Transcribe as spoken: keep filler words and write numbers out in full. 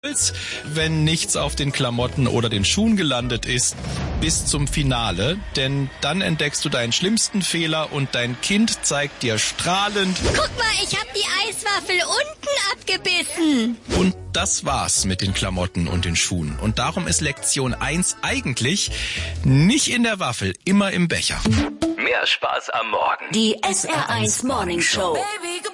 wenn nichts auf den Klamotten oder den Schuhen gelandet ist, bis zum Finale, denn dann entdeckst du deinen schlimmsten Fehler und dein Kind zeigt dir strahlend: Guck mal, ich hab die Eiswaffel unten abgebissen. Und das war's mit den Klamotten und den Schuhen. Und darum ist Lektion eins eigentlich nicht in der Waffel, immer im Becher. Mehr Spaß am Morgen. Die S R eins Morning Show.